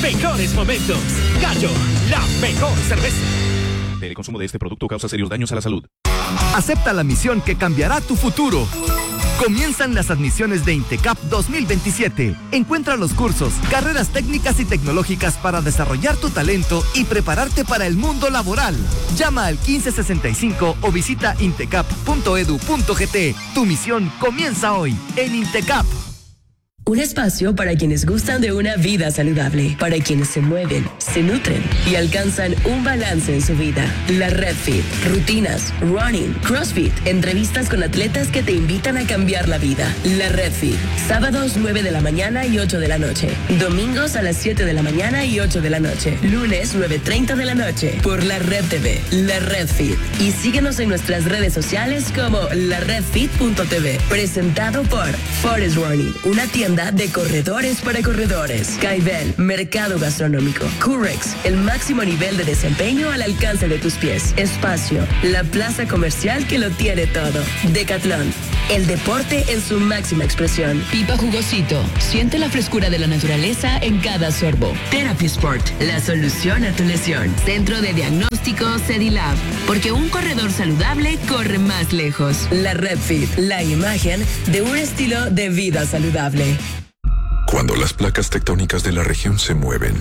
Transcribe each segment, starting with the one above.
mejores momentos. Gallo, la mejor cerveza. El consumo de este producto causa serios daños a la salud. Acepta la misión que cambiará tu futuro. Comienzan las admisiones de INTECAP 2027. Encuentra los cursos, carreras técnicas y tecnológicas para desarrollar tu talento y prepararte para el mundo laboral. Llama al 1565 o visita intecap.edu.gt. Tu misión comienza hoy en INTECAP. Un espacio para quienes gustan de una vida saludable, para quienes se mueven, se nutren y alcanzan un balance en su vida. La Red Fit, rutinas, running, crossfit, entrevistas con atletas que te invitan a cambiar la vida. La Red Fit, sábados 9 de la mañana y 8 de la noche, domingos a las 7 de la mañana y 8 de la noche, lunes 9:30 de la noche, por La Red TV, La Red Fit. Y síguenos en nuestras redes sociales como laredfit.tv, presentado por Forest Running, una tienda de corredores para corredores. Caibel, mercado gastronómico. Curex, el máximo nivel de desempeño al alcance de tus pies. Espacio, la plaza comercial que lo tiene todo. Decathlon, el deporte en su máxima expresión. Pipa Jugosito, siente la frescura de la naturaleza en cada sorbo. Therapy Sport, la solución a tu lesión. Centro de diagnóstico Cedilab, porque un corredor saludable corre más lejos. La Red Fit, la imagen de un estilo de vida saludable. Cuando las placas tectónicas de la región se mueven,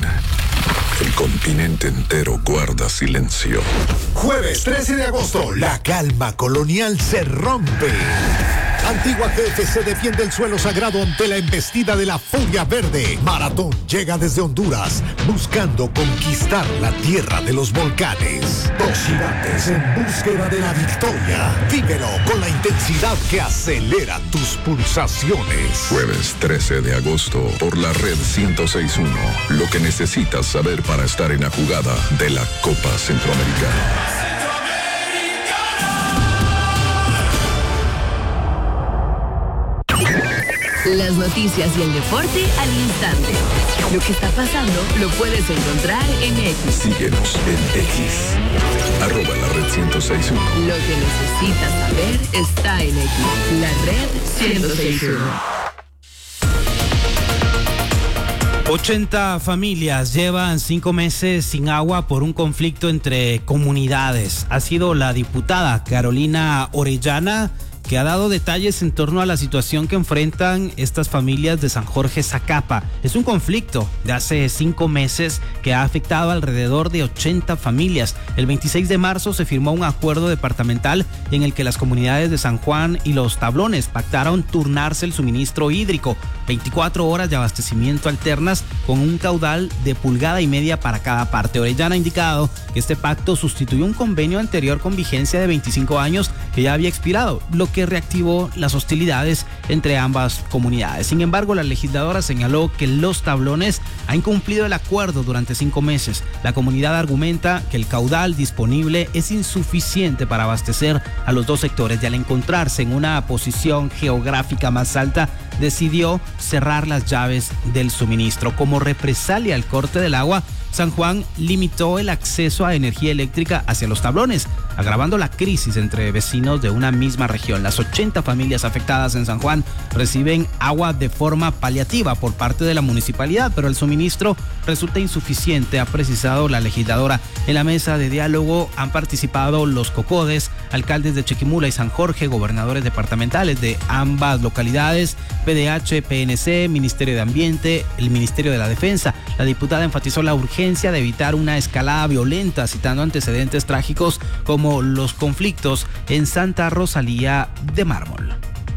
el continente entero guarda silencio. Jueves 13 de agosto, la calma colonial se rompe. Antigua GFC defiende el suelo sagrado ante la embestida de la Furia Verde. Maratón llega desde Honduras, buscando conquistar la tierra de los volcanes. Dos gigantes en búsqueda de la victoria. Vívelo con la intensidad que acelera tus pulsaciones. Jueves 13 de agosto, por la Red 106.1. Lo que necesitas saber para estar en la jugada de la Copa Centroamericana. Las noticias y el deporte al instante. Lo que está pasando lo puedes encontrar en X. Síguenos en X. @la Red 106.1. Lo que necesitas saber está en X. La Red 106.1. 80 familias llevan 5 meses sin agua por un conflicto entre comunidades. Ha sido la diputada Carolina Orellana que ha dado detalles en torno a la situación que enfrentan estas familias de San Jorge Zacapa. Es un conflicto de hace 5 meses que ha afectado alrededor de 80 familias. El 26 de marzo se firmó un acuerdo departamental en el que las comunidades de San Juan y Los Tablones pactaron turnarse el suministro hídrico, 24 horas de abastecimiento alternas con un caudal de 1,5 pulgadas para cada parte. Orellana ha indicado que este pacto sustituyó un convenio anterior con vigencia de 25 años que ya había expirado, lo que reactivó las hostilidades entre ambas comunidades. Sin embargo, la legisladora señaló que Los Tablones ha incumplido el acuerdo durante 5 meses. La comunidad argumenta que el caudal disponible es insuficiente para abastecer a los dos sectores y al encontrarse en una posición geográfica más alta, decidió cerrar las llaves del suministro. Como represalia al corte del agua, San Juan limitó el acceso a energía eléctrica hacia Los Tablones, agravando la crisis entre vecinos de una misma región. Las 80 familias afectadas en San Juan reciben agua de forma paliativa por parte de la municipalidad, pero el suministro resulta insuficiente, ha precisado la legisladora. En la mesa de diálogo han participado los COCODES, alcaldes de Chiquimula y San Jorge, gobernadores departamentales de ambas localidades, PDH, PNC, Ministerio de Ambiente, el Ministerio de la Defensa. La diputada enfatizó la urgencia de evitar una escalada violenta, citando antecedentes trágicos como los conflictos en Santa Rosalía de Mármol.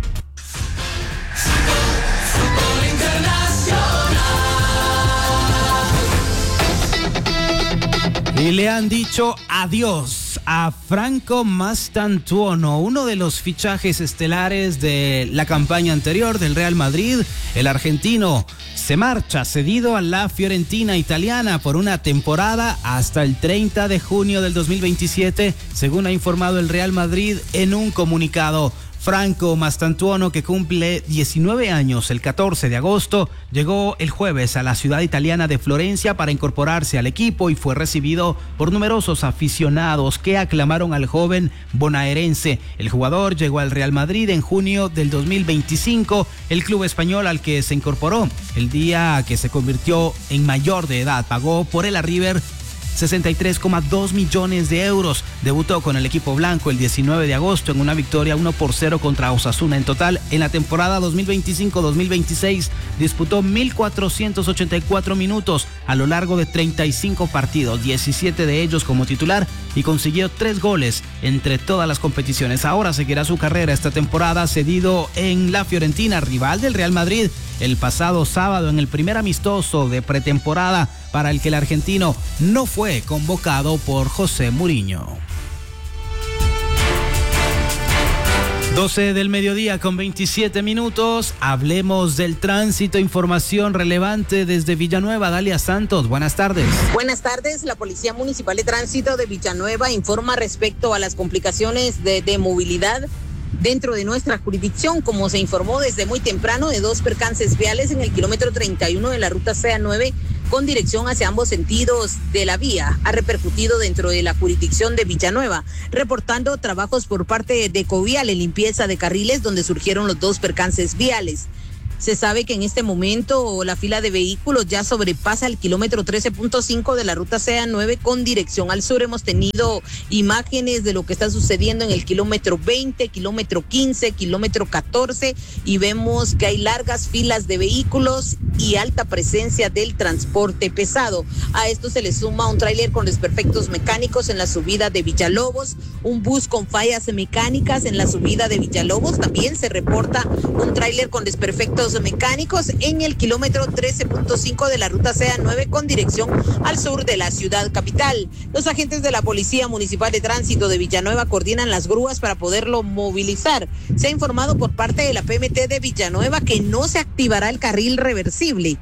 Y le han dicho adiós a Franco Mastantuono, uno de los fichajes estelares de la campaña anterior del Real Madrid. El argentino se marcha cedido a la Fiorentina italiana por una temporada hasta el 30 de junio del 2027, según ha informado el Real Madrid en un comunicado. Franco Mastantuono, que cumple 19 años el 14 de agosto, llegó el jueves a la ciudad italiana de Florencia para incorporarse al equipo y fue recibido por numerosos aficionados que aclamaron al joven bonaerense. El jugador llegó al Real Madrid en junio del 2025, el club español al que se incorporó el día que se convirtió en mayor de edad. Pagó por el River 63,2 millones de euros. Debutó con el equipo blanco el 19 de agosto en una victoria 1-0 contra Osasuna. En total, en la temporada 2025-2026 disputó 1.484 minutos a lo largo de 35 partidos, 17 de ellos como titular, y consiguió 3 goles entre todas las competiciones. Ahora seguirá su carrera esta temporada cedido en la Fiorentina, rival del Real Madrid, el pasado sábado en el primer amistoso de pretemporada para el que el argentino no fue convocado por José Mourinho. 12 del mediodía con 27 minutos. Hablemos del tránsito. Información relevante desde Villanueva. Dalia Santos, buenas tardes. Buenas tardes. La Policía Municipal de Tránsito de Villanueva informa respecto a las complicaciones de movilidad dentro de nuestra jurisdicción, como se informó desde muy temprano de 2 percances viales en el kilómetro 31 de la ruta CA9 con dirección hacia ambos sentidos de la vía. Ha repercutido dentro de la jurisdicción de Villanueva, reportando trabajos por parte de Ecovial en limpieza de carriles donde surgieron los 2 percances viales. Se sabe que en este momento la fila de vehículos ya sobrepasa el kilómetro 13.5 de la ruta CA9 con dirección al sur. Hemos tenido imágenes de lo que está sucediendo en el kilómetro 20, kilómetro 15, kilómetro 14 y vemos que hay largas filas de vehículos y alta presencia del transporte pesado. A esto se le suma un tráiler con desperfectos mecánicos en la subida de Villalobos, un bus con fallas mecánicas en la subida de Villalobos. También se reporta un tráiler con desperfectos mecánicos en el kilómetro 13.5 de la ruta CA9 con dirección al sur de la ciudad capital. Los agentes de la Policía Municipal de Tránsito de Villanueva coordinan las grúas para poderlo movilizar. Se ha informado por parte de la PMT de Villanueva que no se activará el carril reversible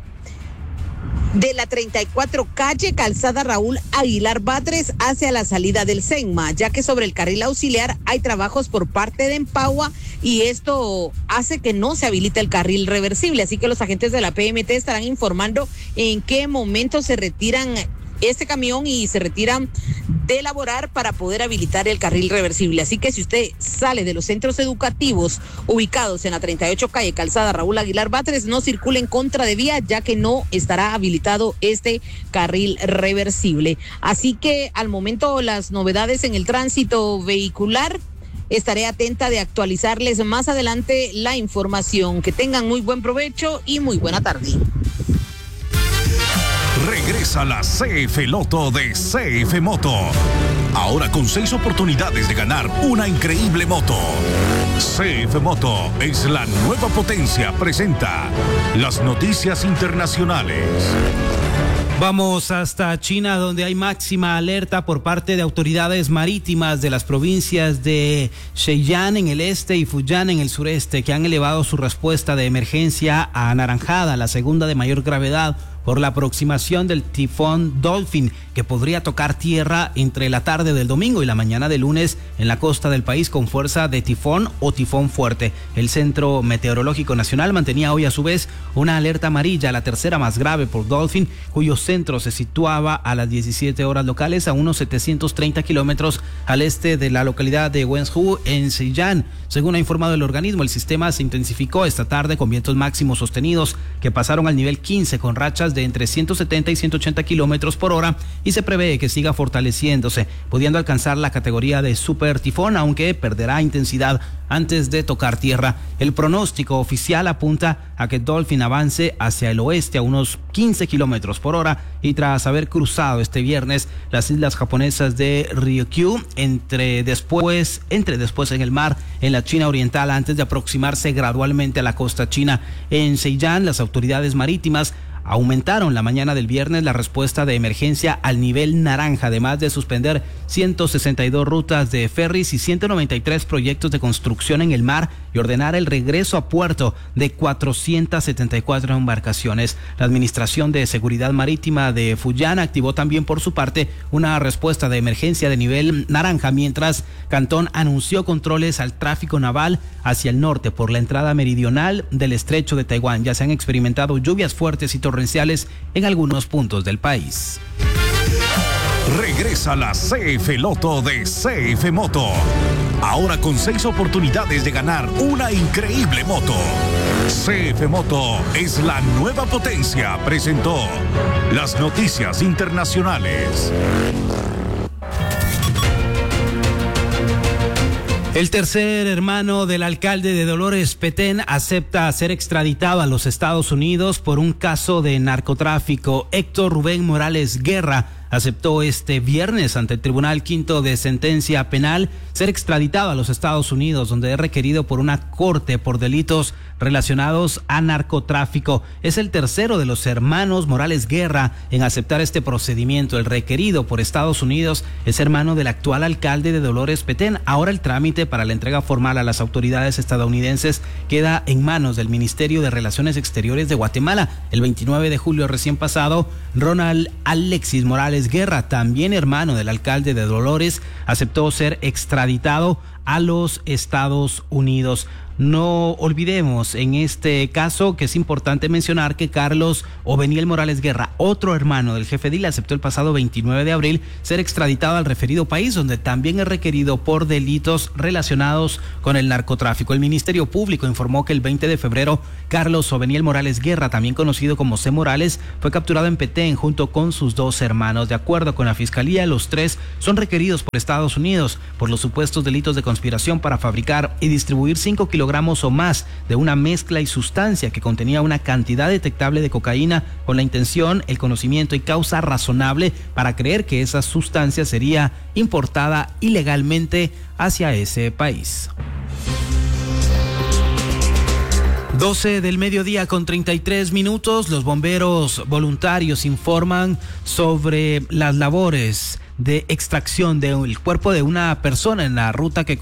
de la 34 calle Calzada Raúl Aguilar Batres hacia la salida del Senma, ya que sobre el carril auxiliar hay trabajos por parte de Empagua y esto hace que no se habilite el carril reversible. Así que los agentes de la PMT estarán informando en qué momento se retiran este camión y se retiran de laborar para poder habilitar el carril reversible. Así que si usted sale de los centros educativos ubicados en la 38 calle Calzada Raúl Aguilar Batres, no circule en contra de vía, ya que no estará habilitado este carril reversible. Así que al momento las novedades en el tránsito vehicular, estaré atenta de actualizarles más adelante la información. Que tengan muy buen provecho y muy buena tarde. Regresa la CF Loto de CF Moto. Ahora con 6 oportunidades de ganar una increíble moto. CF Moto es la nueva potencia. Presenta las noticias internacionales. Vamos hasta China, donde hay máxima alerta por parte de autoridades marítimas de las provincias de Zhejiang en el este y Fujian en el sureste, que han elevado su respuesta de emergencia a anaranjada, la segunda de mayor gravedad, por la aproximación del tifón Dolphin, que podría tocar tierra entre la tarde del domingo y la mañana del lunes en la costa del país con fuerza de tifón o tifón fuerte. El Centro Meteorológico Nacional mantenía hoy a su vez una alerta amarilla, la tercera más grave por Dolphin, cuyo centro se situaba a las 17 horas locales a unos 730 kilómetros al este de la localidad de Wenzhou en Zhejiang. Según ha informado el organismo, el sistema se intensificó esta tarde con vientos máximos sostenidos que pasaron al nivel 15 con rachas de entre 170 y 180 kilómetros por hora y se prevé que siga fortaleciéndose, pudiendo alcanzar la categoría de super tifón, aunque perderá intensidad antes de tocar tierra. El pronóstico oficial apunta a que Dolphin avance hacia el oeste a unos 15 kilómetros por hora y tras haber cruzado este viernes las islas japonesas de Ryukyu, entre después en el mar en la China oriental antes de aproximarse gradualmente a la costa china. En Zhejiang, las autoridades marítimas aumentaron la mañana del viernes la respuesta de emergencia al nivel naranja, además de suspender 162 rutas de ferries y 193 proyectos de construcción en el mar y ordenar el regreso a puerto de 474 embarcaciones. La Administración de Seguridad Marítima de Fuyan activó también por su parte una respuesta de emergencia de nivel naranja, mientras Cantón anunció controles al tráfico naval hacia el norte por la entrada meridional del estrecho de Taiwán. Ya se han experimentado lluvias fuertes y torrenciales en algunos puntos del país. Regresa la CF Loto de CF Moto. Ahora con 6 oportunidades de ganar una increíble moto. CF Moto es la nueva potencia. Presentó las noticias internacionales. El tercer hermano del alcalde de Dolores, Petén, acepta ser extraditado a los Estados Unidos por un caso de narcotráfico. Héctor Rubén Morales Guerra aceptó este viernes ante el Tribunal Quinto de Sentencia Penal ser extraditado a los Estados Unidos, donde es requerido por una corte por delitos relacionados a narcotráfico. Es el tercero de los hermanos Morales Guerra en aceptar este procedimiento. El requerido por Estados Unidos es hermano del actual alcalde de Dolores, Petén. Ahora el trámite para la entrega formal a las autoridades estadounidenses queda en manos del Ministerio de Relaciones Exteriores de Guatemala. El 29 de julio recién pasado, Ronald Alexis Morales Guerra, también hermano del alcalde de Dolores, aceptó ser extraditado a los Estados Unidos. No olvidemos en este caso que es importante mencionar que Carlos Oveniel Morales Guerra, otro hermano del jefe Dila, aceptó el pasado 29 de abril ser extraditado al referido país, donde también es requerido por delitos relacionados con el narcotráfico. El Ministerio Público informó que el 20 de febrero Carlos Oveniel Morales Guerra, también conocido como C. Morales, fue capturado en Petén junto con sus 2 hermanos. De acuerdo con la Fiscalía, los 3 son requeridos por Estados Unidos por los supuestos delitos de conspiración para fabricar y distribuir 5 kilogramos o más de una mezcla y sustancia que contenía una cantidad detectable de cocaína con la intención, el conocimiento y causa razonable para creer que esa sustancia sería importada ilegalmente hacia ese país. 12 del mediodía con 33 minutos. Los bomberos voluntarios informan sobre las labores de extracción del cuerpo de una persona en la ruta que